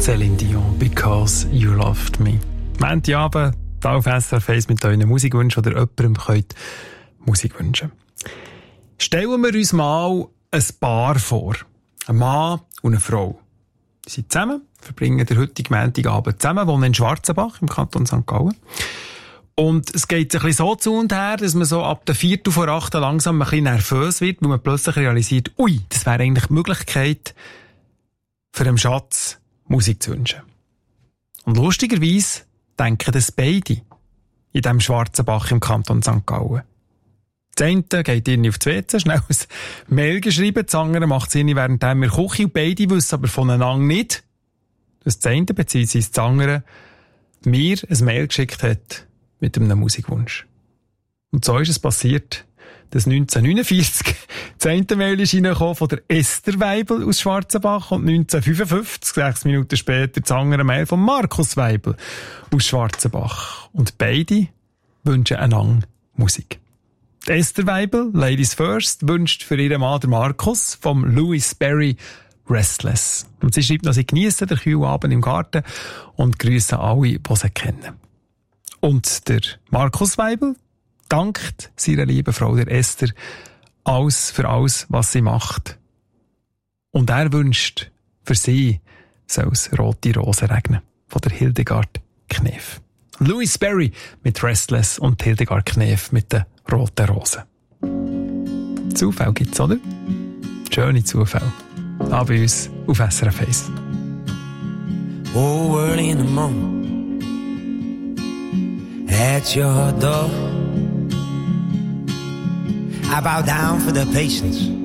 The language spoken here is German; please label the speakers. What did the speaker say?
Speaker 1: Celine Dion, «Because You Loved Me». Montagabend, hier auf SRF 1 mit euren Musikwünschen oder jemandem könnt Musik wünschen. Stellen wir uns mal ein Paar vor. Ein Mann und eine Frau. Sie sind zusammen, verbringen den heutigen Montagabend zusammen, wohnen in Schwarzenbach im Kanton St. Gallen. Und es geht ein bisschen so zu und her, dass man so ab der 7:45 langsam ein bisschen nervös wird, weil man plötzlich realisiert, ui, das wäre eigentlich die Möglichkeit, für einen Schatz Musik zu wünschen. Und lustigerweise denken das beide in diesem Schwarzenbach im Kanton St. Gallen. Das eine geht irgendwie auf die WC, schnell ein Mail geschrieben, das andere macht es irgendwie während wir Küche und beide wissen aber voneinander nicht, dass das eine bzw. das andere mir ein Mail geschickt hat mit einem Musikwunsch. Und so ist es passiert, dass 1949 das eine Mail ist reingekommen von der Esther Weibel aus Schwarzenbach und 1955, 6 Minuten später, das andere Mail von Markus Weibel aus Schwarzenbach. Und beide wünschen einander Musik. Die Esther Weibel, Ladies First, wünscht für ihren Mann, der Markus, vom Louis Berry Restless. Und sie schreibt noch, sie geniessen den kühlen Abend im Garten und grüssen alle, die sie kennen. Und der Markus Weibel dankt seiner lieben Frau, der Esther, für alles, was sie macht. Und er wünscht, für sie soll es rote Rosen regnen. Von der Hildegard Knef. Louis Berry mit Restless und Hildegard Knef mit den roten Rosen. Zufall gibt's, oder? Schöne Zufälle. Auch bei uns auf SRF 1.
Speaker 2: Oh, early in the morning, at your door, I bow down for the patience